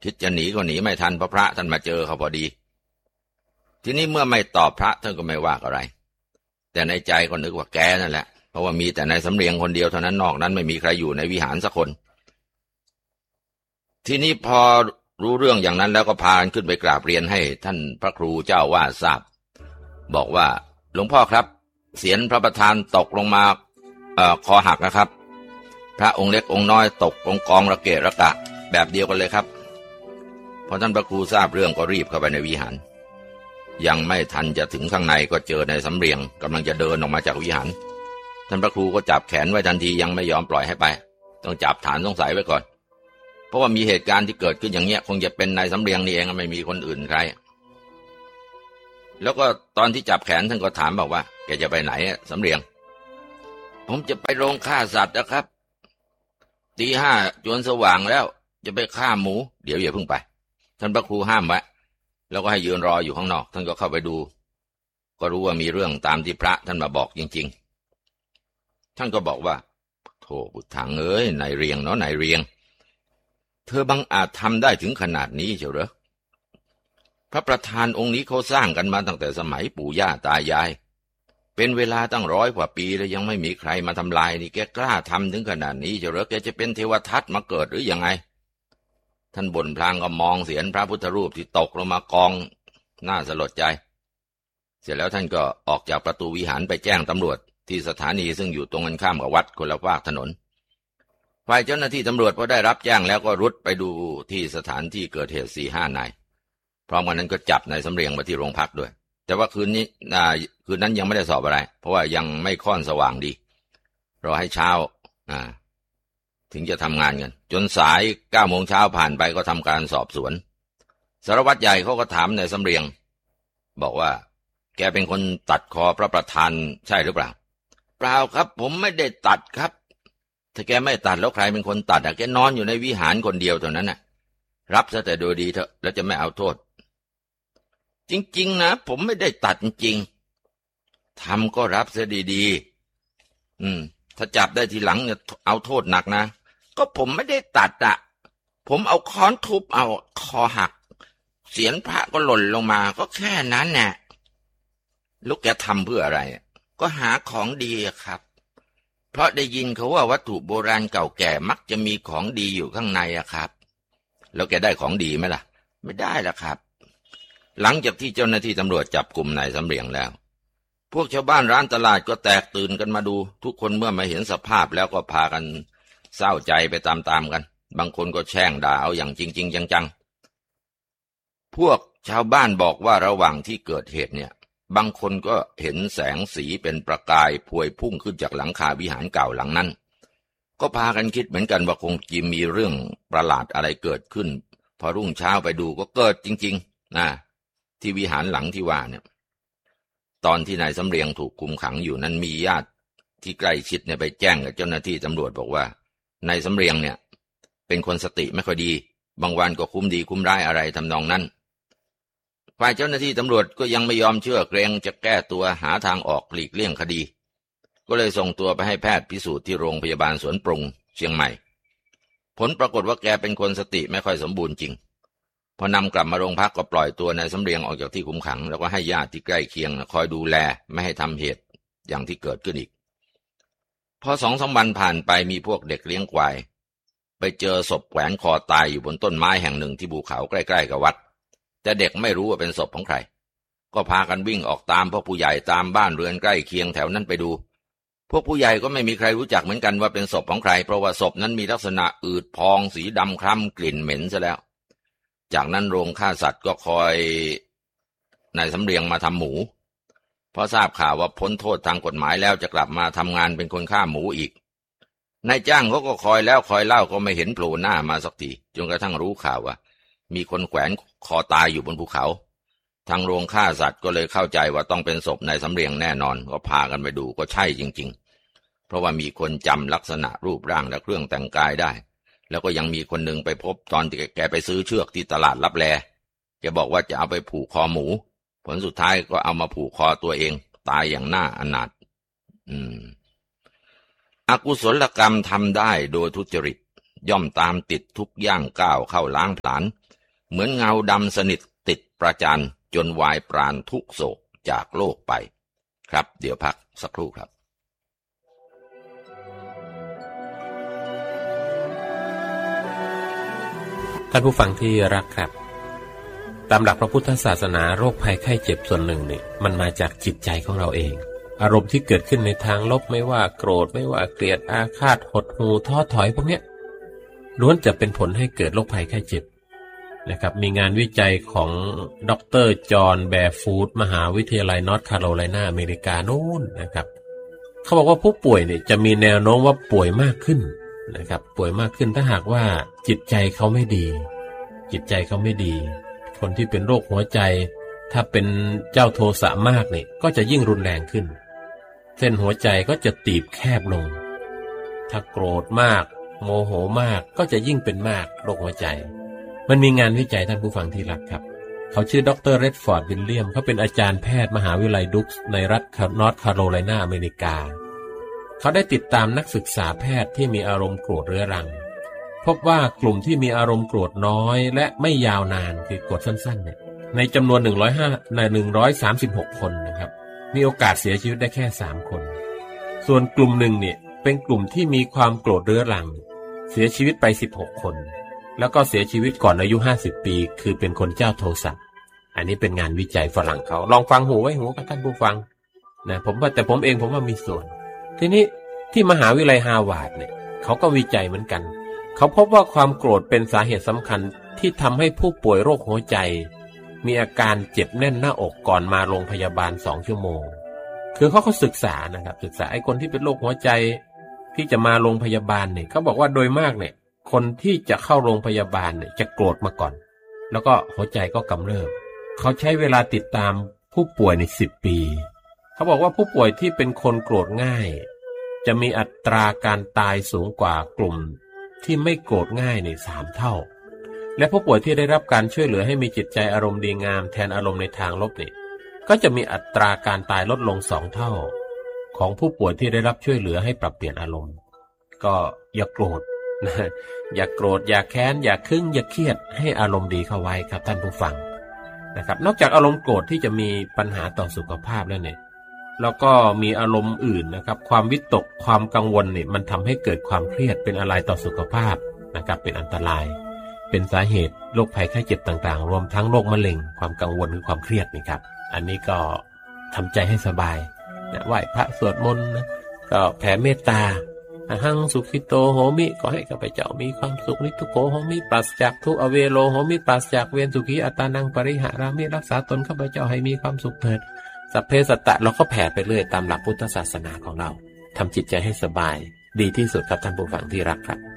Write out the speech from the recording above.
คิดจะหนีก็หนีไม่ทันเพราะพระท่านมาเจอเขาพอดีทีนี้เมื่อไม่ตอบพระท่านก็ไม่ว่าอะไรแต่ในใจก็นึกว่าแกนั่นแหละเพราะว่ามีแต่นายสำเรียงคนเดียวเท่านั้นนอกนั้นไม่มีใครอยู่ในวิหารสักคนทีนี้พอรู้เรื่องอย่างนั้นแล้วก็พากันขึ้นไปกราบเรียนให้ท่านพระครูเจ้าวาดทราบบอกว่าหลวงพ่อครับเศียรพระประธานตกลงมาคอหักนะครับพระองค์เล็กองค์น้อยตกลงกองระเกะระกะแบบเดียวกันเลยครับพอท่านพระครูทราบเรื่องก็รีบเข้าไปในวิหารยังไม่ทันจะถึงข้างในก็เจอนายสำเรียงกำลังจะเดินออกมาจากวิหารท่านพระครูก็จับแขนไว้ทันทียังไม่ยอมปล่อยให้ไปต้องจับฐานสงสัยไว้ก่อนเพราะว่ามีเหตุการณ์ที่เกิดขึ้นอย่างเงี้ยคงจะเป็นนายสำเรียงนี่เองไม่มีคนอื่นใครแล้วก็ตอนที่จับแขนท่านก็ถามบอกว่าแกจะไปไหนสำเรียงผมจะไปโรงฆ่าสัตว์นะครับตี 5จวนสว่างแล้วจะไปฆ่าหมูเดี๋ยวอย่าเพิ่งไปท่านพระครูห้ามไว้แล้วก็ให้ยืนรออยู่ข้างนอกท่านก็เข้าไปดูก็รู้ว่ามีเรื่องตามที่พระท่านมาบอกจริงๆท่านก็บอกว่าโธ่บุตรถังเอ้ยนายเรียงเนาะนายเรียงเธอบังอาจทำได้ถึงขนาดนี้เชียวเหรอพระประธานองค์นี้เขาสร้างกันมาตั้งแต่สมัยปู่ย่าตายายเป็นเวลาตั้ง100 กว่าปีแล้วยังไม่มีใครมาทำลายนี่แกกล้าทำถึงขนาดนี้เชียวเหรอแกจะเป็นเทวทัตมาเกิดหรือยังไงท่านบ่นพลางก็มองเศียรพระพุทธรูปที่ตกลงมากองน่าสลดใจเสร็จแล้วท่านก็ออกจากประตูวิหารไปแจ้งตำรวจที่สถานีซึ่งอยู่ตรงกันข้ามกับวัดคนละฝากถนนฝ่ายเจ้าหน้าที่ตำรวจพอได้รับแจ้งแล้วก็รุดไปดูที่สถานที่เกิดเหตุ 4-5 นายพร้อมกันนั้นก็จับนายสำเรียงมาที่โรงพักด้วยแต่ว่าคืนนั้นยังไม่ได้สอบอะไรเพราะว่ายังไม่ค่อนสว่างดีรอให้เช้าถึงจะทำงานกันจนสาย 9 โมงเช้าผ่านไปก็ทำการสอบสวนสารวัตรใหญ่เขาก็ถามนายสำเรียงบอกว่าแกเป็นคนตัดคอพระประธานใช่หรือเปล่าเปล่าครับผมไม่ได้ตัดครับถ้าแกไม่ตัดแล้วใครเป็นคนตัดแกนอนอยู่ในวิหารคนเดียวเท่านั้นรับซะแต่โดยดีเถอะแล้วจะไม่เอาโทษจริงๆนะผมไม่ได้ตัดจริงทำก็รับซะดีๆถ้าจับได้ทีหลังเนี่ยเอาโทษหนักนะก็ผมไม่ได้ตัดผมเอาค้อนทุบเอาคอหักเศียรพระก็หล่นลงมาก็แค่นั้นแหละลูกแกทำเพื่ออะไรก็หาของดีครับเพราะได้ยินเขาว่าวัตถุโบราณเก่าแก่มักจะมีของดีอยู่ข้างในครับแล้วแกได้ของดีไหมล่ะไม่ได้ล่ะครับหลังจากที่เจ้าหน้าที่ตำรวจจับกลุ่มนายสำเรียงแล้วพวกชาวบ้านร้านตลาดก็แตกตื่นกันมาดูทุกคนเมื่อมาเห็นสภาพแล้วก็พากันเศร้าใจไปตามๆกันบางคนก็แช่งด่าเอาอย่างจริงๆจังๆพวกชาวบ้านบอกว่าระหว่างที่เกิดเหตุเนี่ยบางคนก็เห็นแสงสีเป็นประกายพวยพุ่งขึ้นจากหลังคาวิหารเก่าหลังนั้นก็พากันคิดเหมือนกันว่าคงจะมีเรื่องประหลาดอะไรเกิดขึ้นพอรุ่งเช้าไปดูก็เกิดจริงๆที่วิหารหลังที่ว่าเนี่ยตอนที่นายสำเรียงถูกคุมขังอยู่นั้นมีญาติที่ใกล้ชิดเนี่ยไปแจ้งกับเจ้าหน้าที่ตำรวจบอกว่านายสำเรียงเนี่ยเป็นคนสติไม่ค่อยดีบางวันก็คุ้มดีคุ้มร้ายอะไรทำนองนั้นฝ่ายเจ้าหน้าที่ตำรวจก็ยังไม่ยอมเชื่อเกรงจะแก้ตัวหาทางออกหลีกเลี่ยงคดีก็เลยส่งตัวไปให้แพทย์พิสูจน์ที่โรงพยาบาลสวนปรุงเชียงใหม่ผลปรากฏว่าแกเป็นคนสติไม่ค่อยสมบูรณ์จริงพอนำกลับมาโรงพักก็ปล่อยตัวนายสำเรียงออกจากที่คุมขังแล้วก็ให้ญาติที่ใกล้เคียงคอยดูแลไม่ให้ทำเหตุอย่างที่เกิดขึ้นอีกพอ2-3 วันผ่านไปมีพวกเด็กเลี้ยงควายไปเจอศพแขวนคอตายอยู่บนต้นไม้แห่งหนึ่งที่ภูเขาใกล้ๆกับวัดแต่เด็กไม่รู้ว่าเป็นศพของใครก็พากันวิ่งออกตามพวกผู้ใหญ่ตามบ้านเรือนใกล้เคียงแถวนั้นไปดูพวกผู้ใหญ่ก็ไม่มีใครรู้จักเหมือนกันว่าเป็นศพของใครเพราะว่าศพนั้นมีลักษณะอืดพองสีดำคล้ำกลิ่นเหม็นซะแล้วจากนั้นโรงฆ่าสัตว์ก็คอยนายสำเรียงมาทำหมูพอทราบข่าวว่าพ้นโทษทางกฎหมายแล้วจะกลับมาทำงานเป็นคนฆ่าหมูอีกนายจ้างเขาก็คอยแล้วคอยเล่าก็ไม่เห็นโผล่หน้ามาสักทีจนกระทั่งรู้ข่าวว่ามีคนแขวนคอตายอยู่บนภูเขาทางโรงฆ่าสัตว์ก็เลยเข้าใจว่าต้องเป็นศพนายสำเรียงแน่นอนก็พากันไปดูก็ใช่จริงๆเพราะว่ามีคนจำลักษณะรูปร่างและเครื่องแต่งกายได้แล้วก็ยังมีคนหนึ่งไปพบตอนที่แกไปซื้อเชือกที่ตลาดลับแลแกบอกว่าจะเอาไปผูกคอหมูผลสุดท้ายก็เอามาผูกคอตัวเองตายอย่างน่าอนาถอกุศลกรรมทำได้โดยทุจริตย่อมตามติดทุกย่างก้าวเข้าล้างผลาญเหมือนเงาดำสนิทติดประจันจนวายปราณทุกโศกจากโลกไปครับเดี๋ยวพักสักครู่ครับท่านผู้ฟังที่รักครับตามหลักพระพุทธศาสนาโรคภัยไข้เจ็บส่วนหนึ่งเนี่ยมันมาจากจิตใจของเราเองอารมณ์ที่เกิดขึ้นในทางลบไม่ว่าโกรธไม่ว่าเกลียดอาฆาตหดหู่ท้อถอยพวกเนี้ยล้วนจะเป็นผลให้เกิดโรคภัยไข้เจ็บนะครับมีงานวิจัยของดร.จอห์นแบร์ฟูดมหาวิทยาลัยนอร์ทแคโรไลนาอเมริกาโน่นนะครับเขาบอกว่าผู้ป่วยเนี่ยจะมีแนวโน้มว่าป่วยมากขึ้นนะครับป่วยมากขึ้นถ้าหากว่าจิตใจเขาไม่ดีจิตใจเขาไม่ดีคนที่เป็นโรคหัวใจถ้าเป็นเจ้าโทสะมากเนี่ยก็จะยิ่งรุนแรงขึ้นเส้นหัวใจก็จะตีบแคบลงถ้าโกรธมากโมโหมากก็จะยิ่งเป็นมากโรคหัวใจมันมีงานวิจัยท่านผู้ฟังที่รักครับเขาชื่อดร.เรดฟอร์ดวิลเลียมเขาเป็นอาจารย์แพทย์มหาวิทยาลัยดุ๊กส์ในรัฐนอร์ทแคโรไลนาอเมริกาเขาได้ติดตามนักศึกษาแพทย์ที่มีอารมณ์โกรธเรื้อรังพบว่ากลุ่มที่มีอารมณ์โกรธน้อยและไม่ยาวนานคือโกรธสั้นๆเนี่ยในจำนวน136คนนะครับมีโอกาสเสียชีวิตได้แค่3คนส่วนกลุ่มหนึ่งเนี่ยเป็นกลุ่มที่มีความโกรธเรื้อรังเสียชีวิตไป16คนแล้วก็เสียชีวิตก่อนอายุ50ปีคือเป็นคนเจ้าโทสะอันนี้เป็นงานวิจัยฝรั่งเขาลองฟังหูไว้หูกับท่านผู้ฟังนะผมว่ามีส่วนทีนี้ที่มหาวิทยาลัยฮาร์วาร์ดเนี่ยเขาก็วิจัยเหมือนกันเขาพบว่าความโกรธเป็นสาเหตุสำคัญที่ทำให้ผู้ป่วยโรคหัวใจมีอาการเจ็บแน่นหน้าอกก่อนมาโรงพยาบาล2 ชั่วโมงคือเขาศึกษานะครับศึกษาไอ้คนที่เป็นโรคหัวใจที่จะมาโรงพยาบาลเนี่ยเขาบอกว่าโดยมากเนี่ยคนที่จะเข้าโรงพยาบาลเนี่ยจะโกรธมาก่อนแล้วก็หัวใจก็กำเริบเขาใช้เวลาติดตามผู้ป่วยใน10 ปีเขาบอกว่าผู้ป่วยที่เป็นคนโกรธง่ายจะมีอัตราการตายสูงกว่ากลุ่มที่ไม่โกรธง่ายใน3 เท่าและผู้ป่วยที่ได้รับการช่วยเหลือให้มีจิตใจอารมณ์ดีงามแทนอารมณ์ในทางลบนี่ก็จะมีอัตราการตายลดลง2 เท่าของผู้ป่วยที่ได้รับช่วยเหลือให้ปรับเปลี่ยนอารมณ์ก็อย่าโกรธนะอย่าโกรธอย่าแค้นอย่าคึ่งอย่าเครียดให้อารมณ์ดีเข้าไว้ครับท่านผู้ฟังนะครับนอกจากอารมณ์โกรธที่จะมีปัญหาต่อสุขภาพแล้วเนี่ยแล้วก็มีอารมณ์อื่นนะครับความวิตกความกังวลเนี่ยมันทำให้เกิดความเครียดเป็นอะไรต่อสุขภาพนะครับเป็นอันตรายเป็นสาเหตุโรคภัยไข้เจ็บต่างๆรวมทั้งโรคมะเร็งความกังวลหรือความเครียดนี่ครับอันนี้ก็ทำใจให้สบายนะไหว้พระสวดมนต์นะก็แผ่เมตตาหังสุขิโตโหมิขอให้ข้าพเจ้ามีความสุขนิทุโขโหมิปราศจากทุกข์อเวโลโหมิปราศจากเวรสุขีอัตตานังปริหารามิรักษาตนข้าพเจ้าให้มีความสุขเถิดสัพเพสัตตะเราก็แผ่ไปเรื่อยตามหลักพุทธศาสนาของเราทำจิตใจให้สบายดีที่สุดครับท่านผู้ฟังที่รักครับ